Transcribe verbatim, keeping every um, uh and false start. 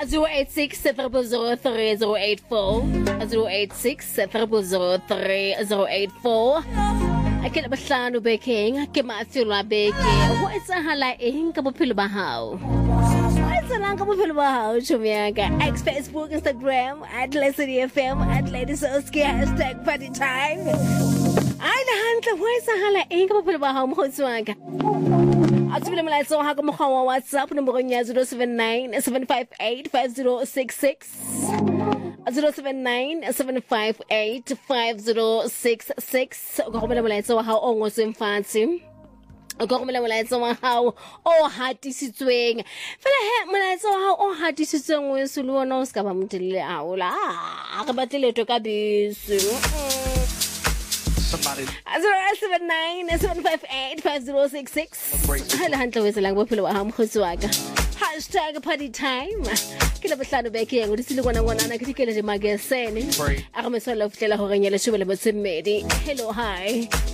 zero eight six zero zero three zero eight four zero eight six zero zero three zero eight four. Akela bahlano bekeng ke Matthew la beke ho etsahala eng ka bophelo ba hao ho etsahala ka bophelo ba hao chomyaka ex Facebook Instagram at Leslie F M at Lady Soski hashtag party time ai la hantle ho etsahala eng ka bophelo ba hao motswaka Atubile molaetsa wa ha ka mokgwa wa WhatsApp nomorong ya zero seven nine seven five eight five zero six six zero seven nine seven five eight five zero six six. O ka romela molaetsa wa hao o ngotsweng fatshe. O ka romela molaetsa wa hao o hatisitsweng. Fela he molaetsa wa hao o hatisitsweng o se le wona o ska ba motelele a o la a ka batle leto ka bese. Somebody zero seven nine seven five eight five zero six six. Hala hantle wetsa lang bophelo wa hao mkhotsi wa ka. Hashtag party time. Kila bahlano beke ngo disile kwana kwana na kitikele de magesene. A re mesola o fitlela ho renyela shobele botsemmedi. Hello hi.